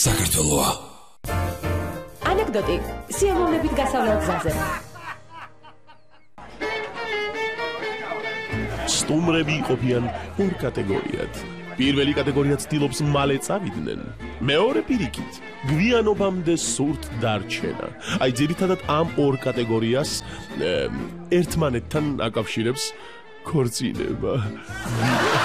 საქართველოა. ანეკდოტი სიამოვნებით გასავლელ გზაზე. სტუმრები იყოფიან ორ კატეგორიად. პირველი კატეგორია ცდილობს მალე წავიდნენ. მეორე პირიქით, გვიანობამდე სურთ დარჩენა. აი ძირითადად ამ ორ კატეგორიას ერთმანეთთან აკავშირებს ქორწინება.